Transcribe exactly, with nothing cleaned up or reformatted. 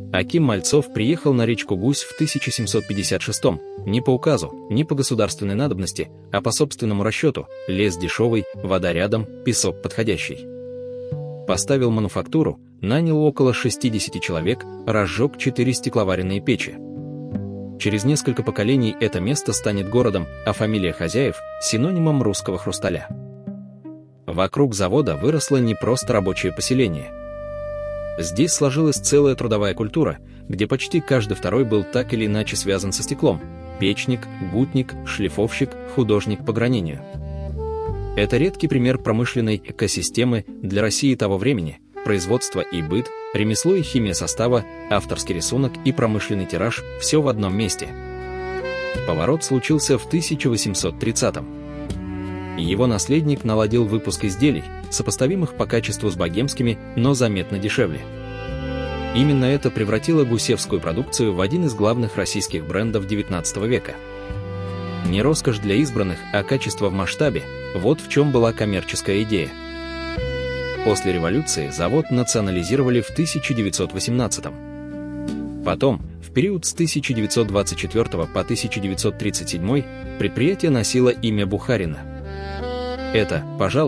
Аким Мальцов приехал на речку Гусь в тысяча семьсот пятьдесят шестом, не по указу, не по государственной надобности, а по собственному расчету: лес дешевый, вода рядом, песок подходящий. Поставил мануфактуру, нанял около шестидесяти человек, разжег четыре стекловаренные печи. Через несколько поколений это место станет городом, а фамилия хозяев – синонимом русского хрусталя. Вокруг завода выросло не просто рабочее поселение. Здесь сложилась целая трудовая культура, где почти каждый второй был так или иначе связан со стеклом: печник, гутник, шлифовщик, художник по гранению. Это редкий пример промышленной экосистемы для России того времени: производство и быт, ремесло и химия состава, авторский рисунок и промышленный тираж – все в одном месте. Поворот случился в тысяча восемьсот тридцатом. Его наследник наладил выпуск изделий, сопоставимых по качеству с богемскими, но заметно дешевле. Именно это превратило гусевскую продукцию в один из главных российских брендов девятнадцатого века. Не роскошь для избранных, а качество в масштабе – вот в чем была коммерческая идея. После революции завод национализировали в тысяча девятьсот восемнадцатом. Потом, в период с тысяча девятьсот двадцать четвёртого по тысяча девятьсот тридцать седьмой, предприятие носило имя Бухарина. Это, пожалуй,